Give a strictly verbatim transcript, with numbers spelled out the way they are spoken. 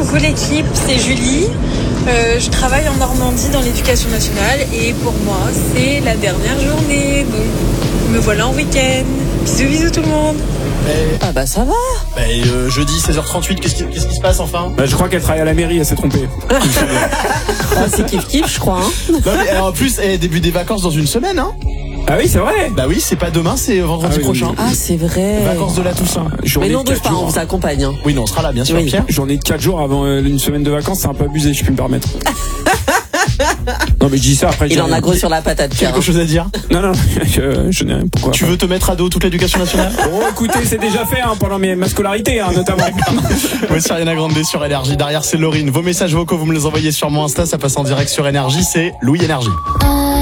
Coucou l'équipe, c'est Julie. Euh, je travaille en Normandie dans l'éducation nationale et pour moi c'est la dernière journée, donc me voilà en week-end. Bisous bisous tout le monde. Mais, Ah bah ça va. bah, euh, jeudi seize heures trente-huit, qu'est-ce qui, qu'est-ce qui se passe enfin? Bah, je crois qu'elle travaille à la mairie, elle s'est trompée. Ah, c'est kiff kiff je crois hein. Non, mais, alors, en plus, eh, début des vacances dans une semaine, hein? Ah oui, c'est vrai. Bah oui, c'est pas demain, c'est vendredi Ah oui, prochain. oui. Ah c'est vrai. Vacances de la Toussaint. Journée Mais non de bouge quatre pas, on jours. vous accompagne hein. Oui, non, on sera là, bien sûr, Oui. Pierre. Journée de quatre jours avant euh, une semaine de vacances, c'est un peu abusé, je puis me permettre. Non mais je dis ça après. Il j'ai- en a gros sur la patate Pierre. Quelque chose à dire? Non non, je, je n'ai rien. Pourquoi Tu veux te mettre à dos toute l'éducation nationale? Oh écoutez, c'est déjà fait hein, pendant mes, ma scolarité hein, notamment. Voici Ariana Grande sur Énergie. Derrière, c'est Laurine. Vos messages vocaux, vous me les envoyez sur mon Insta. Ça passe en direct sur Énergie. C'est Louis Énergie.